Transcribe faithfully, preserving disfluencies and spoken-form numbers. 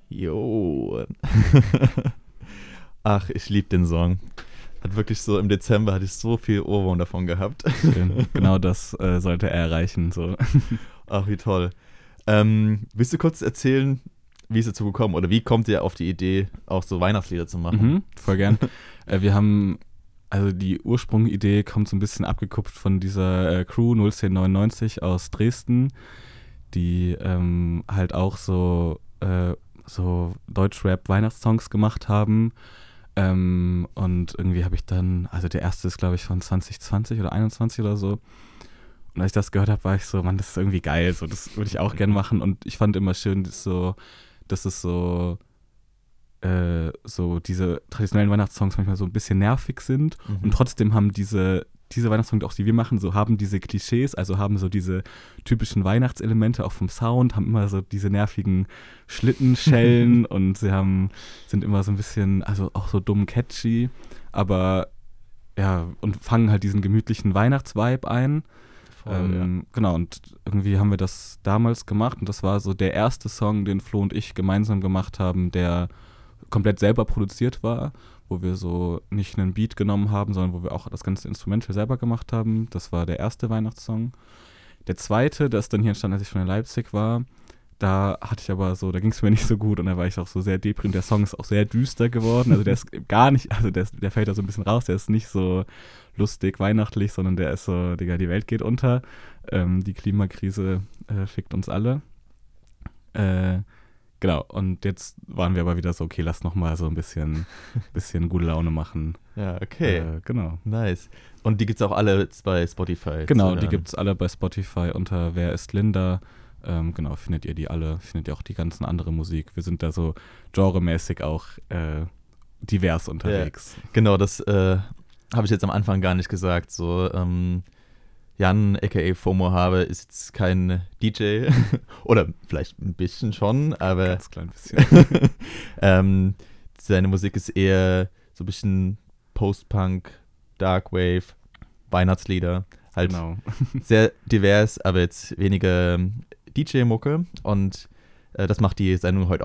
Jo. Ach, ich liebe den Song. Hat wirklich so, im Dezember hatte ich so viel Ohrwurm davon gehabt. Schön. Genau das äh, sollte er erreichen. So. Ach, wie toll. Ähm, willst du kurz erzählen, wie es dazu gekommen oder wie kommt ihr auf die Idee, auch so Weihnachtslieder zu machen? Mhm, voll gern. äh, wir haben, also die Ursprungidee kommt so ein bisschen abgekupft von dieser äh, Crew null zehn neunundneunzig aus Dresden, die ähm, halt auch so, äh, so Deutschrap-Weihnachtssongs gemacht haben. Ähm, und irgendwie habe ich dann, also der erste ist, glaube ich, von zwanzig zwanzig oder einundzwanzig oder so. Und als ich das gehört habe, war ich so, Mann, das ist irgendwie geil, so, das würde ich auch gern machen. Und ich fand immer schön, dass, so, dass es so, äh, so diese traditionellen Weihnachtssongs manchmal so ein bisschen nervig sind. Mhm. Und trotzdem haben diese, diese Weihnachtssongs, auch die wir machen, so haben diese Klischees, also haben so diese typischen Weihnachtselemente auch vom Sound, haben immer so diese nervigen Schlittenschellen und sie haben, sind immer so ein bisschen, also auch so dumm catchy, aber ja, und fangen halt diesen gemütlichen Weihnachtsvibe ein. Voll, ähm, ja. Genau, und irgendwie haben wir das damals gemacht und das war so der erste Song, den Flo und ich gemeinsam gemacht haben, der komplett selber produziert war, wo wir so nicht einen Beat genommen haben, sondern wo wir auch das ganze Instrumental selber gemacht haben. Das war der erste Weihnachtssong. Der zweite, das ist dann hier entstanden, als ich schon in Leipzig war, da hatte ich aber so, da ging es mir nicht so gut und da war ich auch so sehr deprimiert. Der Song ist auch sehr düster geworden, also der ist gar nicht, also der, ist, der fällt da so ein bisschen raus, der ist nicht so lustig, weihnachtlich, sondern der ist so, Digga, die Welt geht unter, ähm, die Klimakrise äh, fickt uns alle. Äh, genau, und jetzt waren wir aber wieder so, okay, lass nochmal so ein bisschen, bisschen gute Laune machen. Ja, okay. Äh, genau. Nice. Und die gibt's auch alle bei Spotify. Genau, zu die hören. gibt's alle bei Spotify unter Wer ist Linda? Ähm, genau, findet ihr die alle, findet ihr auch die ganzen andere Musik. Wir sind da so genremäßig auch äh, divers unterwegs. Ja, genau, das äh, habe ich jetzt am Anfang gar nicht gesagt. So, ähm, Jan, aka FOMO Habe, ist jetzt kein D J oder vielleicht ein bisschen schon, aber Ganz klein bisschen. ähm, seine Musik ist eher so ein bisschen Post-Punk, Darkwave, Weihnachtslieder. Halt Genau. sehr divers, aber jetzt weniger D J-Mucke. Und äh, das macht die Sendung heute